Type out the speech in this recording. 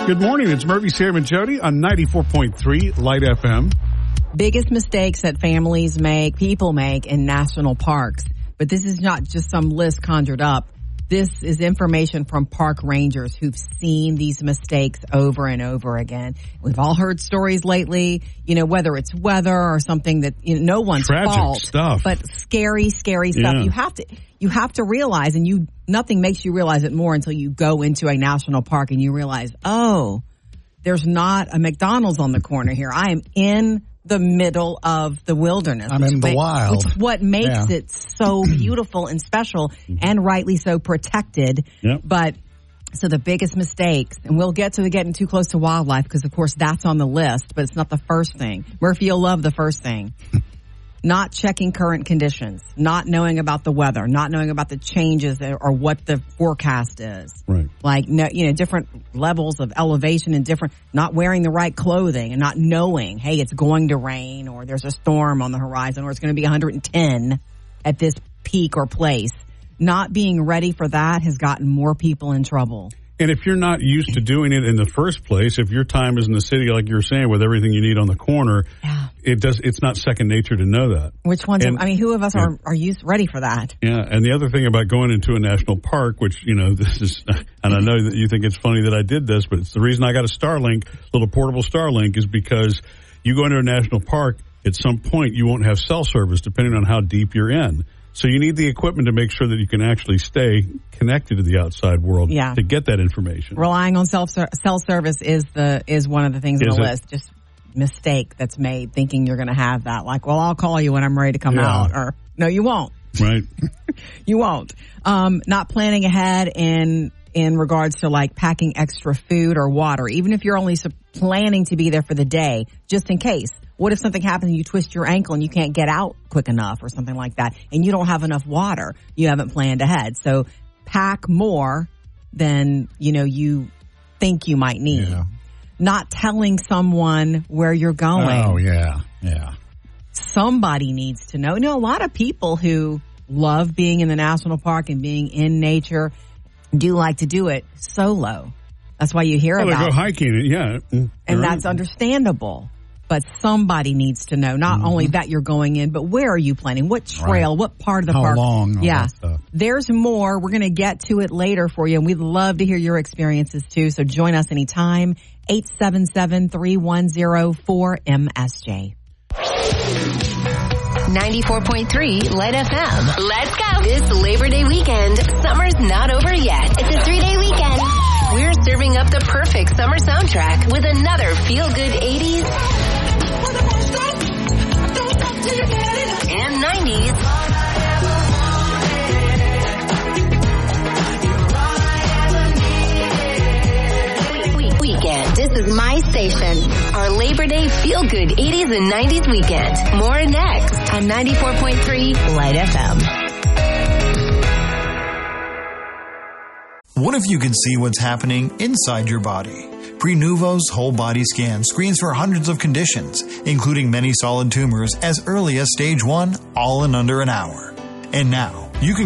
Good morning. It's Murphy, Sam, and Jody on 94.3 Light FM. Biggest mistakes that families make, people make in national parks. But this is not just some list conjured up. This is information from park rangers who've seen these mistakes over and over again. We've all heard stories lately, whether it's weather or something that no one's tragic fault, stuff, but scary stuff. Yeah. You have to realize, and nothing makes you realize it more until you go into a national park and you realize, oh, there's not a McDonald's on the corner here. I am in the middle of the wilderness. I'm in the wild. Which is what makes it so beautiful and special, and rightly so protected. Yep. But so the biggest mistakes, and we'll get to getting too close to wildlife because, of course, that's on the list, but it's not the first thing. Murphy, you'll love the first thing. Not checking current conditions, not knowing about the weather, not knowing about the changes or what the forecast is. Right. Like, different levels of elevation and not wearing the right clothing and not knowing, hey, it's going to rain or there's a storm on the horizon or it's going to be 110 at this peak or place. Not being ready for that has gotten more people in trouble. And if you're not used to doing it in the first place, if your time is in the city, like you're saying, with everything you need on the corner, it's not second nature to know that. Which ones? Who of us are ready for that? Yeah, and the other thing about going into a national park, which, this is, and I know that you think it's funny that I did this, but it's the reason I got a Starlink, little portable Starlink, is because you go into a national park, at some point you won't have cell service depending on how deep you're in. So you need the equipment to make sure that you can actually stay connected to the outside world to get that information. Relying on cell service is one of the things on the list. Just mistake that's made thinking you're going to have that. Like, well, I'll call you when I'm ready to come out. Or, no, you won't. Right. You won't. Not planning ahead in regards to like packing extra food or water, even if you're only planning to be there for the day, just in case. What if something happens and you twist your ankle and you can't get out quick enough or something like that, and you don't have enough water? You haven't planned ahead. So pack more than, you think you might need. Yeah. Not telling someone where you're going. Oh, yeah. Somebody needs to know. A lot of people who love being in the national park and being in nature do like to do it solo. That's why you hear about they go hiking, and that's understandable. But somebody needs to know not only that you're going in, but where are you planning? What trail? What part of the park? How long? All that stuff. There's more. We're going to get to it later for you, and we'd love to hear your experiences too. So join us anytime. 877-310-4MSJ. 94.3 Light FM. Let's go. This Labor Day weekend, summer's not over yet. It's a 3-day weekend. We're serving up the perfect summer soundtrack with another feel-good 80s and 90s. Weekend. This is my station. Our Labor Day feel-good 80s and 90s weekend. More next on 94.3 Light FM. What if you could see what's happening inside your body? Prenuvo's whole body scan screens for hundreds of conditions, including many solid tumors as early as stage 1, all in under an hour. And now,